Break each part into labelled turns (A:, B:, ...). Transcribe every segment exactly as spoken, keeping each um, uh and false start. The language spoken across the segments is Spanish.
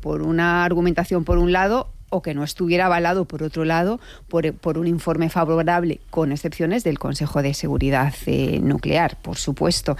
A: por una argumentación por un lado o que no estuviera avalado, por otro lado, por, por un informe favorable, con excepciones del Consejo de Seguridad eh, Nuclear, por supuesto.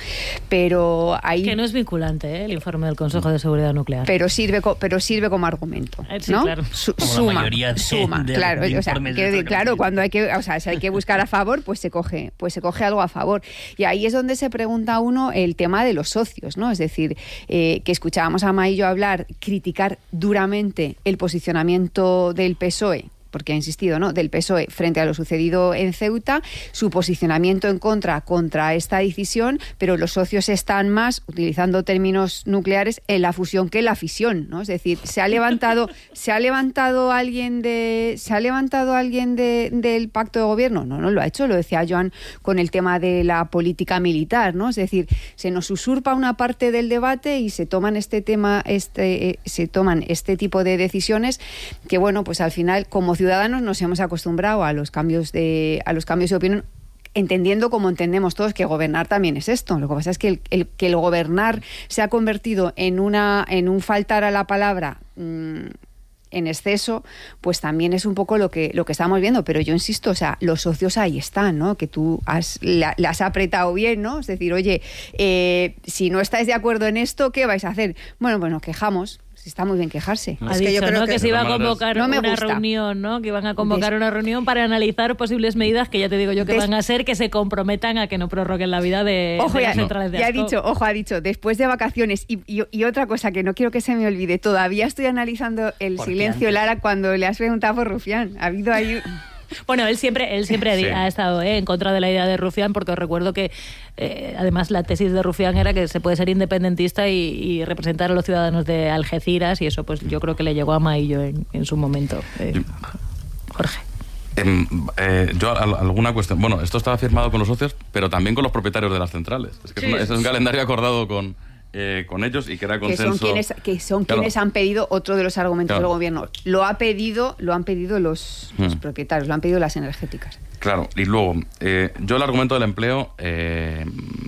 A: Pero ahí...
B: Que no es vinculante, ¿eh? El informe del Consejo de Seguridad Nuclear.
A: Pero sirve, pero sirve como argumento,
B: sí,
A: ¿no?
B: Claro.
A: Su,
C: suma,
A: de, suma, de, claro. De o sea, que, claro, cuando hay que, o sea, si hay que buscar a favor, pues se coge, pues se coge algo a favor. Y ahí es donde se pregunta uno el tema de los socios, ¿no? Es decir, eh, que escuchábamos a Maillo hablar, criticar duramente el posicionamiento del P S O E, porque ha insistido, ¿no?, del P S O E frente a lo sucedido en Ceuta, su posicionamiento en contra contra esta decisión, pero los socios están más, utilizando términos nucleares, en la fusión que en la fisión, ¿no? Es decir, se ha levantado, se ha levantado alguien de, se ha levantado alguien de, del pacto de gobierno, no, no lo ha hecho, lo decía Joan con el tema de la política militar, ¿no? Es decir, se nos usurpa una parte del debate y se toman este tema, este, eh, se toman este tipo de decisiones que, bueno, pues al final, como ciudadanos ciudadanos nos hemos acostumbrado a los cambios de a los cambios de opinión, entendiendo como entendemos todos que gobernar también es esto. Lo que pasa es que el, el, que el gobernar se ha convertido en una en un faltar a la palabra mmm, en exceso, pues también es un poco lo que lo que estamos viendo. Pero yo insisto, o sea, los socios ahí están, ¿no? Que tú has, la, la has apretado bien, ¿no? Es decir, oye, eh, si no estáis de acuerdo en esto, ¿qué vais a hacer? Bueno, pues nos quejamos. Está muy bien quejarse.
B: Ha es dicho, que yo creo ¿no? que, que se iba a convocar no una
A: gusta.
B: reunión, ¿no? Que iban a convocar Des... una reunión para analizar posibles medidas que ya te digo yo que Des... van a ser que se comprometan a que no prorroguen la vida de,
A: ojo,
B: de
A: ya,
B: las centrales de
A: ya ha
B: Ascó.
A: dicho, ojo, ha dicho, después de vacaciones. Y, y, y otra cosa que no quiero que se me olvide, todavía estoy analizando el silencio, Lara, cuando le has preguntado por Rufián. Ha habido ahí...
B: Bueno, él siempre, él siempre
C: sí.
B: ha estado ¿eh? en contra de la idea de Rufián, porque os recuerdo que eh, además la tesis de Rufián era que se puede ser independentista y, y representar a los ciudadanos de Algeciras, y eso pues yo creo que le llegó a Maillo en, en su momento. Eh, Jorge.
D: Eh, eh, yo alguna cuestión, bueno, esto estaba firmado con los socios, pero también con los propietarios de las centrales. Es que sí. es, una, es un calendario acordado con Eh, con ellos y que era consenso.
A: Que son quienes, que son
D: claro.
A: quienes han pedido, otro de los argumentos
D: claro.
A: del gobierno. Lo ha pedido, lo han pedido los, hmm. los propietarios, lo han pedido las energéticas.
D: Claro, y luego, eh, yo el argumento del empleo, eh,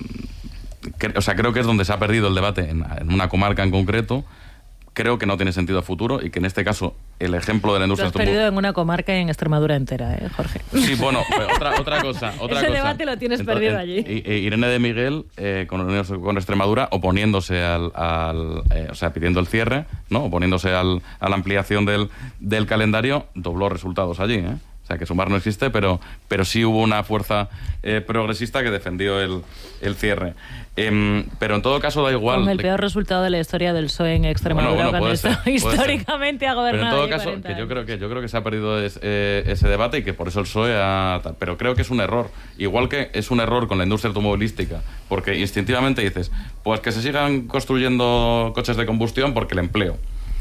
D: que, o sea, creo que es donde se ha perdido el debate en, en una comarca en concreto. Creo que no tiene sentido a futuro y que en este caso el ejemplo de la industria...
B: Lo has perdido en una comarca en Extremadura entera, ¿eh, Jorge?
D: Sí, bueno, otra, otra cosa. Otra
B: Ese
D: cosa.
B: debate lo tienes
D: Entonces,
B: perdido allí.
D: Eh, Irene de Miguel, eh, con, con Extremadura, oponiéndose al... al eh, o sea, pidiendo el cierre, ¿no? Oponiéndose al, a la ampliación del, del calendario, dobló resultados allí, ¿eh? O sea, que Sumar no existe, pero, pero sí hubo una fuerza eh, progresista que defendió el, el cierre. Eh, pero en todo caso da igual.
B: Con el peor resultado de la historia del P S O E en Extremadura,
D: bueno, bueno,
B: cuando
D: ser,
B: esto históricamente
D: ser.
B: ha gobernado.
D: Pero en todo caso, que yo creo que yo creo que se ha perdido es, eh, ese debate y que por eso el P S O E ha... Pero creo que es un error. Igual que es un error con la industria automovilística, porque instintivamente dices, pues que se sigan construyendo coches de combustión porque el empleo.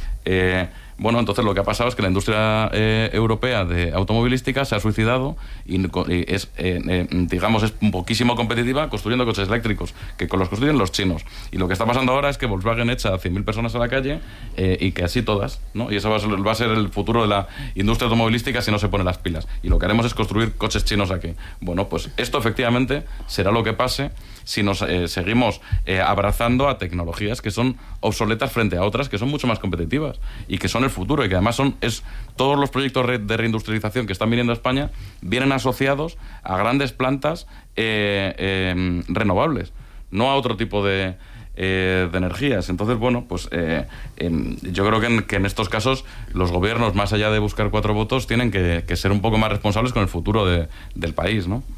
D: Eh, bueno, entonces lo que ha pasado es que la industria eh, europea de automovilística se ha suicidado y, y es, eh, eh, digamos, es un poquísimo competitiva construyendo coches eléctricos, que con los construyen los chinos. Y lo que está pasando ahora es que Volkswagen echa a cien mil personas a la calle eh, y que así todas, ¿no? Y eso va a, ser, va a ser el futuro de la industria automovilística si no se ponen las pilas. Y lo que haremos es construir coches chinos aquí. Bueno, pues esto efectivamente será lo que pase si nos eh, seguimos eh, abrazando a tecnologías que son obsoletas frente a otras que son mucho más competitivas y que son el futuro y que además son es todos los proyectos re, de reindustrialización que están viniendo a España vienen asociados a grandes plantas eh, eh, renovables, no a otro tipo de, eh, de energías. Entonces, bueno, pues eh, eh, yo creo que en, que en estos casos los gobiernos, más allá de buscar cuatro votos, tienen que, que ser un poco más responsables con el futuro de, del país, ¿no?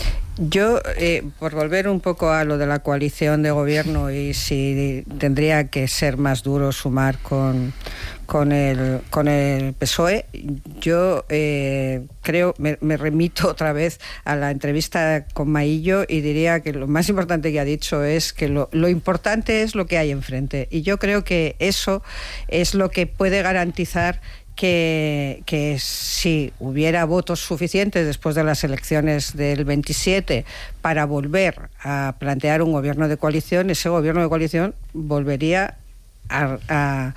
E: Yo, eh, por volver un poco a lo de la coalición de gobierno y si tendría que ser más duro Sumar con, con, el, con el P S O E, yo eh, creo, me, me remito otra vez a la entrevista con Maillo y diría que lo más importante que ha dicho es que lo, lo importante es lo que hay enfrente. Y yo creo que eso es lo que puede garantizar Que, que si hubiera votos suficientes después de las elecciones del veintisiete para volver a plantear un gobierno de coalición, ese gobierno de coalición volvería a, a,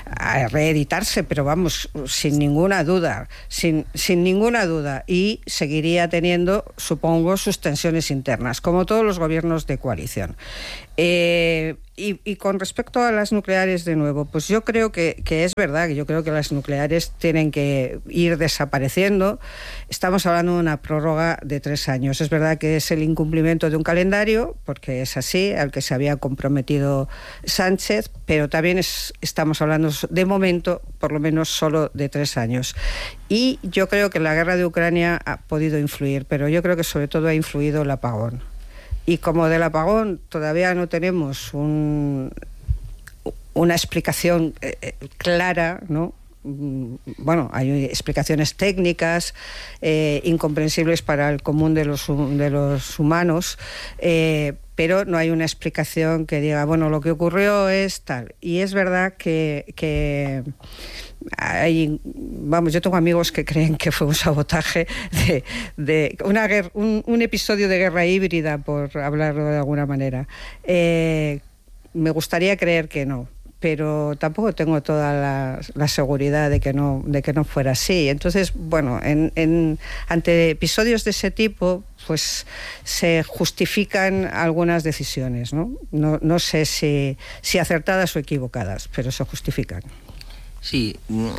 E: a reeditarse, pero vamos, sin ninguna duda, sin, sin ninguna duda, y seguiría teniendo, supongo, sus tensiones internas, como todos los gobiernos de coalición. Eh, y, y con respecto a las nucleares, de nuevo, pues yo creo que, que es verdad, que yo creo que las nucleares tienen que ir desapareciendo. Estamos hablando de una prórroga de tres años. Es verdad que es el incumplimiento de un calendario, porque es así, al que se había comprometido Sánchez, pero también es, estamos hablando de momento, por lo menos solo de tres años. Y yo creo que la guerra de Ucrania ha podido influir, pero yo creo que sobre todo ha influido el apagón. Y como del apagón todavía no tenemos un, una explicación eh, clara, ¿no? Bueno, hay explicaciones técnicas eh, incomprensibles para el común de los, de los humanos, eh, pero no hay una explicación que diga, bueno, lo que ocurrió es tal. Y es verdad que... que hay, vamos, yo tengo amigos que creen que fue un sabotaje de, de una guerra, un, un episodio de guerra híbrida, por hablarlo de alguna manera. Eh, me gustaría creer que no, pero tampoco tengo toda la, la seguridad de que no, de que no fuera así. Entonces, bueno, en, en, ante episodios de ese tipo, pues se justifican algunas decisiones, ¿no? No, no sé si, si acertadas o equivocadas, pero se justifican.
C: Sí,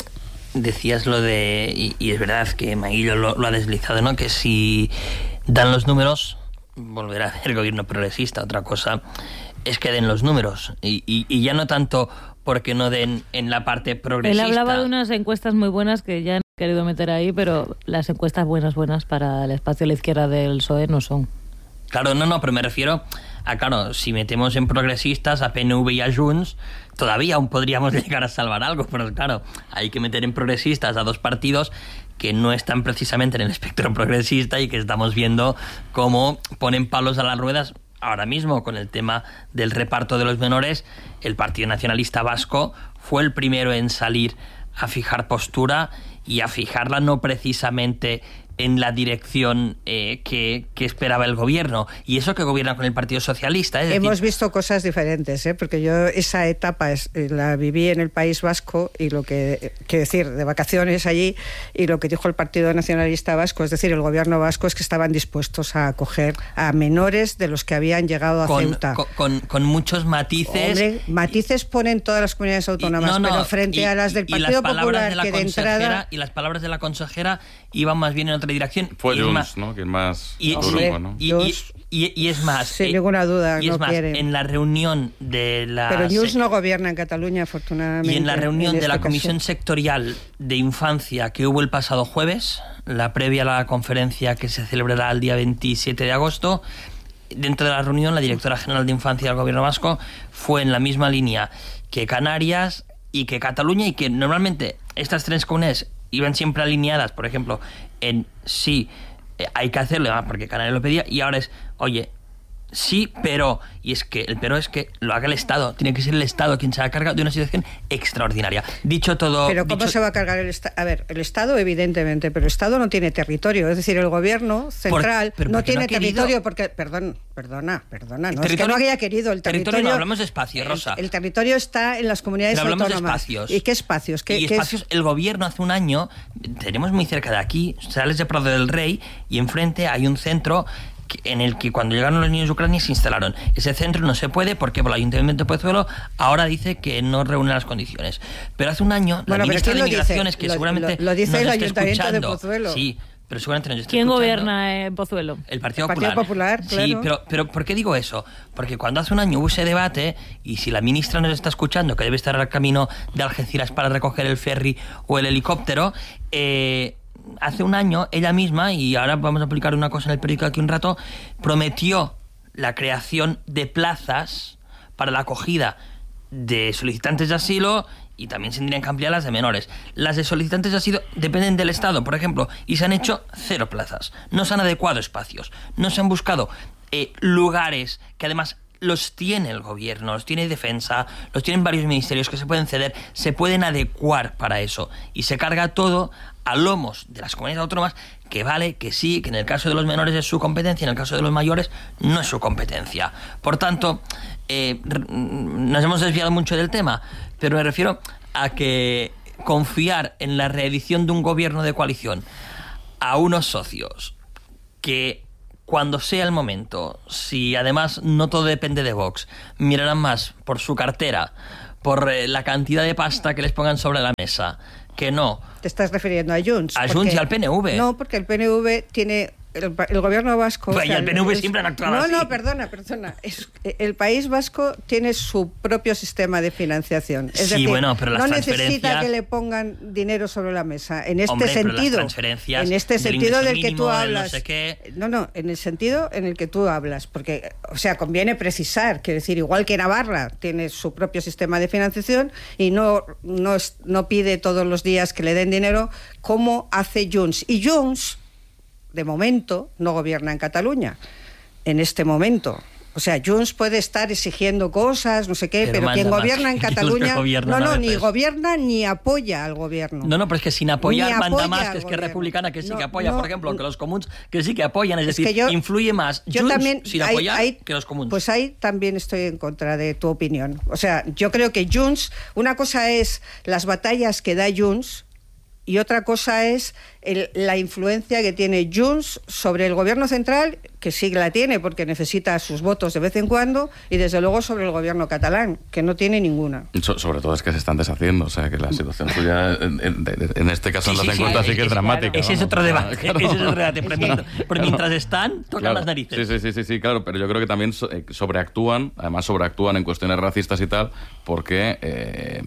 C: decías lo de, y, y es verdad que Maguillo lo, lo ha deslizado, ¿no? Que si dan los números, volverá a haber gobierno progresista. Otra cosa es que den los números. Y, y, y ya no tanto porque no den en la parte progresista.
B: Él hablaba de unas encuestas muy buenas que ya han querido meter ahí, pero las encuestas buenas, buenas para el espacio a la izquierda del P S O E no son.
C: Claro, no, no, pero me refiero a, claro, si metemos en progresistas a P N V y a Junts, todavía aún podríamos llegar a salvar algo, pero claro, hay que meter en progresistas a dos partidos que no están precisamente en el espectro progresista y que estamos viendo cómo ponen palos a las ruedas ahora mismo con el tema del reparto de los menores. El Partido Nacionalista Vasco fue el primero en salir a fijar postura y a fijarla no precisamente en la dirección eh, que, que esperaba el gobierno, y eso que gobierna con el Partido Socialista. Es
E: Hemos
C: decir,
E: visto cosas diferentes, ¿eh? Porque yo esa etapa es, la viví en el País Vasco, y lo que, quiero decir, de vacaciones allí, y lo que dijo el Partido Nacionalista Vasco, es decir, el gobierno vasco, es que estaban dispuestos a acoger a menores de los que habían llegado a
C: con,
E: Ceuta.
C: Con, con, con muchos matices.
E: Hombre, matices ponen todas las comunidades autónomas, y, no, no, pero frente
C: y,
E: a las del Partido Popular,
C: de la
E: que de entrada...
C: Y las palabras de la consejera iban más bien en otra dirección.
D: Fue Junts, ¿no? Que es más
C: y,
D: grupo, ¿no?
C: Y, y, y, y es más...
E: Sin eh, ninguna duda,
C: y es
E: no
C: más,
E: quieren.
C: En la reunión de la...
E: Pero Junts no gobierna en Cataluña, afortunadamente.
C: Y en la reunión
E: en
C: de
E: este
C: la
E: caso.
C: Comisión Sectorial de Infancia que hubo el pasado jueves, la previa a la conferencia que se celebrará el día veintisiete de agosto, dentro de la reunión la directora general de Infancia del Gobierno Vasco fue en la misma línea que Canarias y que Cataluña, y que normalmente estas tres comunidades iban siempre alineadas, por ejemplo, en sí, eh, hay que hacerlo, porque Canarias lo pedía, y ahora es, oye, sí, pero, y es que el pero es que lo haga el Estado, tiene que ser el Estado quien se haga cargo de una situación extraordinaria. Dicho todo...
E: Pero ¿cómo
C: dicho...
E: se va a cargar el Estado? A ver, el Estado evidentemente, pero el Estado no tiene territorio, es decir, el gobierno central
C: por,
E: no tiene
C: no
E: territorio porque, perdón, perdona, perdona, no
C: es
E: que no haya querido el territorio.
C: Territorio no, hablamos de espacio, Rosa.
E: El, el territorio está en las comunidades
C: pero hablamos
E: autónomas.
C: De espacios.
E: ¿Y qué espacios? ¿Qué,
C: y
E: qué
C: espacios,
E: es?
C: El gobierno hace un año, tenemos muy cerca de aquí, sales de Prado del Rey y enfrente hay un centro en el que cuando llegaron los niños de Ucrania se instalaron. Ese centro no se puede porque por el Ayuntamiento de Pozuelo ahora dice que no reúne las condiciones. Pero hace un año
E: bueno,
C: la ministra de Migraciones,
E: dice?
C: que
E: lo,
C: seguramente
E: lo, lo dice
C: nos
E: el
C: está
E: Ayuntamiento
C: escuchando,
E: de Pozuelo.
C: Sí, pero seguramente nos está
B: ¿Quién
C: escuchando.
B: gobierna en Pozuelo?
C: El Partido
E: el
C: Popular.
E: Partido Popular, claro.
C: Sí, pero, pero ¿por qué digo eso? Porque cuando hace un año hubo ese debate, y si la ministra nos está escuchando, que debe estar al camino de Algeciras para recoger el ferry o el helicóptero, eh... hace un año ella misma, y ahora vamos a publicar una cosa en el periódico aquí un rato, prometió la creación de plazas para la acogida de solicitantes de asilo, y también se tendrían que ampliar las de menores. Las de solicitantes de asilo dependen del Estado, por ejemplo, y se han hecho cero plazas. No se han adecuado espacios, no se han buscado eh, lugares que además los tiene el gobierno, los tiene Defensa, los tienen varios ministerios que se pueden ceder, se pueden adecuar para eso, y se carga todo a lomos de las comunidades autónomas, que vale, que sí, que en el caso de los menores es su competencia, en el caso de los mayores no es su competencia. Por tanto, eh, nos hemos desviado mucho del tema, pero me refiero a que confiar en la reedición de un gobierno de coalición a unos socios que cuando sea el momento, si además no todo depende de Vox, mirarán más por su cartera, por eh, la cantidad de pasta que les pongan sobre la mesa, que no.
E: Te estás refiriendo a Junts.
C: A
E: porque,
C: Junts y al P N V.
E: No, porque el P N V tiene... El, el gobierno vasco...
C: Pues
E: o sea,
C: y el P N V
E: es,
C: siempre han actuado
E: no,
C: así.
E: No, no, perdona, perdona. Es, el País Vasco tiene su propio sistema de financiación. Es
C: sí,
E: decir,
C: bueno, pero las
E: no
C: transferencias...
E: necesita que le pongan dinero sobre la mesa. En este
C: Hombre,
E: sentido,
C: pero las transferencias
E: en este
C: del
E: sentido del que
C: mínimo,
E: tú
C: del
E: hablas...
C: no sé qué...
E: No, no, en el sentido en el que tú hablas. Porque, o sea, conviene precisar, quiero decir, igual que Navarra tiene su propio sistema de financiación y no, no, no pide todos los días que le den dinero, como hace Junts. Y Junts... de momento, no gobierna en Cataluña. En este momento. O sea, Junts puede estar exigiendo cosas, no sé qué, pero, pero quien gobierna en Cataluña... No, no, ni gobierna ni apoya al gobierno.
C: No, no, pero es que sin apoyar
E: ni
C: manda
E: apoya
C: más, que es que
E: gobierno.
C: Republicana, que sí
E: no,
C: que apoya,
E: no,
C: por ejemplo, que los comuns, que sí que apoyan. Es, es decir, que yo, influye más
E: yo
C: Junts
E: también,
C: sin
E: hay,
C: apoyar
E: hay,
C: que los comuns.
E: Pues ahí también estoy en contra de tu opinión. O sea, yo creo que Junts... Una cosa es las batallas que da Junts y otra cosa es el, la influencia que tiene Junts sobre el gobierno central, que sí la tiene porque necesita sus votos de vez en cuando, y desde luego sobre el gobierno catalán, que no tiene ninguna.
D: So, sobre todo es que se están deshaciendo, o sea que la situación suya en, en, en este caso sí, en las sí, encuestas sí, sí que es, es dramática.
C: Claro. Ese es otro debate, claro. ese es otro debate, pero, mientras, pero mientras están, tocan
D: claro.
C: las narices.
D: Sí, sí, sí, sí, claro, pero yo creo que también sobreactúan, además sobreactúan en cuestiones racistas y tal, porque eh,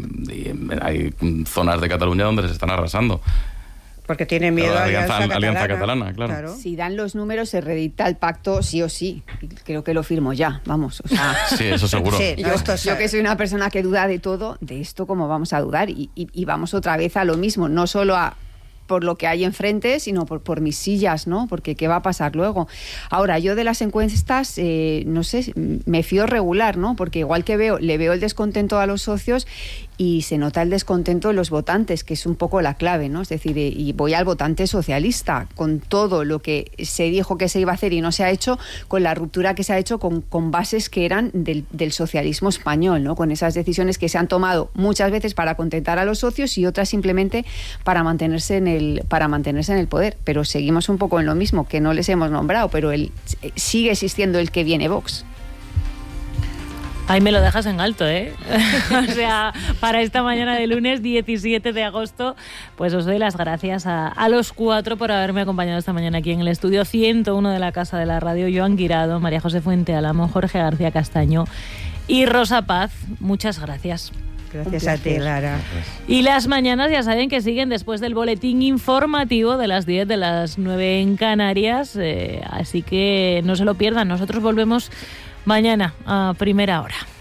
D: hay zonas de Cataluña donde les están arrasando.
E: Porque tiene miedo
D: claro,
E: a la
D: alianza,
E: alianza,
D: alianza
E: catalana,
D: catalana, claro.
E: claro.
A: Si dan los números, se redicta el pacto sí o sí. Creo que lo firmo ya, vamos. O sea,
D: sí, eso seguro.
E: Sí,
A: yo, yo que soy una persona que duda de todo, de esto cómo vamos a dudar. Y, y, y vamos otra vez a lo mismo, no solo a por lo que hay enfrente, sino por, por mis sillas, ¿no? Porque ¿qué va a pasar luego? Ahora, yo de las encuestas, eh, no sé, me fío regular, ¿no? Porque igual que veo, le veo el descontento a los socios y se nota el descontento de los votantes, que es un poco la clave, ¿no? Es decir, y voy al votante socialista, con todo lo que se dijo que se iba a hacer y no se ha hecho, con la ruptura que se ha hecho con, con bases que eran del, del socialismo español, ¿no? Con esas decisiones que se han tomado muchas veces para contentar a los socios y otras simplemente para mantenerse en el, para mantenerse en el poder. Pero seguimos un poco en lo mismo, que no les hemos nombrado, pero el, sigue existiendo el que viene Vox.
B: Ahí me lo dejas en alto, ¿eh? O sea, para esta mañana de lunes diecisiete de agosto, pues os doy las gracias a, a los cuatro por haberme acompañado esta mañana aquí en el estudio ciento uno de la Casa de la Radio. Joan Guirado, María José Fuente Álamo, Jorge García Castaño y Rosa Paz. Muchas gracias.
E: Gracias a ti, Lara.
B: Y las mañanas ya saben que siguen después del boletín informativo de las diez, de las nueve en Canarias, eh, así que no se lo pierdan. Nosotros volvemos mañana a primera hora.